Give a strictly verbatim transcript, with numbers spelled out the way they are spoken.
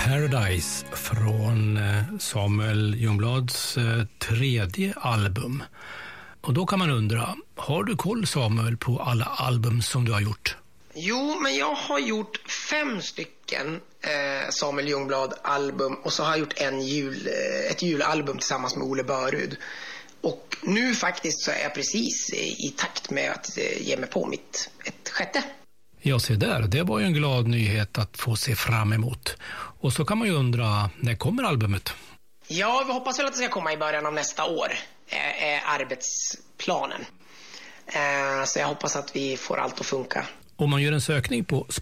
Paradise från Samuel Ljungblads tredje album. Och då kan man undra, har du koll, Samuel, på alla album som du har gjort? Jo, men jag har gjort fem stycken eh, Samuel Ljungblad album, och så har jag gjort en jul, eh, ett julalbum tillsammans med Ole Börud. Och nu faktiskt så är jag precis i, i takt med att eh, ge mig på mitt ett sjätte. Ja, se där. Det var ju en glad nyhet att få se fram emot. Och så kan man ju undra, när kommer albumet? Ja, vi hoppas väl att det ska komma i början av nästa år, är, är arbetsplanen. Eh, så jag hoppas att vi får allt att funka. Om man gör en sökning på